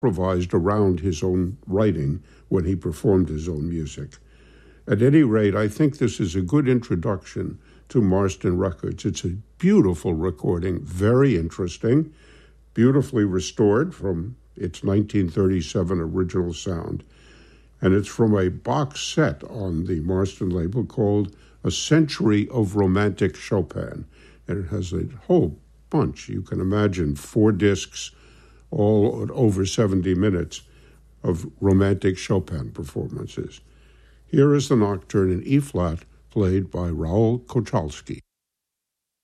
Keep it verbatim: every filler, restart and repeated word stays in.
improvised around his own writing when he performed his own music. At any rate, I think this is a good introduction to Marston Records. It's a beautiful recording, very interesting, beautifully restored from its nineteen thirty-seven original sound. And it's from a box set on the Marston label called A Century of Romantic Chopin. And it has a whole bunch. You can imagine four discs, all at over seventy minutes of romantic Chopin performances. Here is the Nocturne in E-flat, played by Raoul Kochalski.